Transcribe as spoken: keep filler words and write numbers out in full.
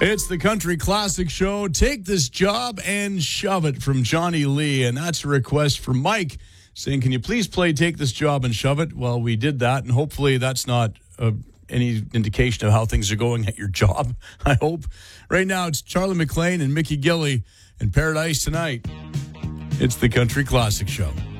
It's the Country Classic Show. Take this job and shove it from Johnny Lee. And that's a request from Mike saying, can you please play Take This Job and Shove It? Well, we did that. And hopefully that's not uh, any indication of how things are going at your job. I hope. Right now, it's Charlie McLean and Mickey Gilley in Paradise Tonight. It's the Country Classic Show.